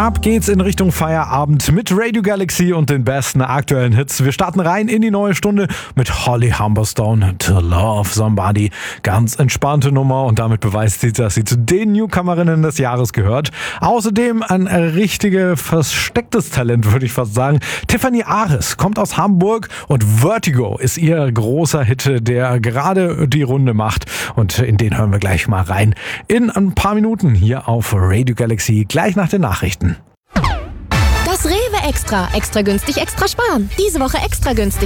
Ab geht's in Richtung Feierabend mit Radio Galaxy und den besten aktuellen Hits. Wir starten rein in die neue Stunde mit Holly Humberstone, To Love Somebody. Ganz entspannte Nummer und damit beweist sie, dass sie zu den Newcomerinnen des Jahres gehört. Außerdem ein richtiges verstecktes Talent, würde ich fast sagen. Tiffany Ares kommt aus Hamburg und Vertigo ist ihr großer Hit, der gerade die Runde macht. Und in den hören wir gleich mal rein. In ein paar Minuten hier auf Radio Galaxy, gleich nach den Nachrichten. Das Rewe Extra. Extra günstig, extra sparen. Diese Woche extra günstig.